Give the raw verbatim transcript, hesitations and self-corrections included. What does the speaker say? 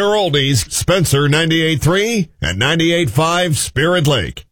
your oldies, Spencer ninety-eight point three and ninety-eight point five Spirit Lake.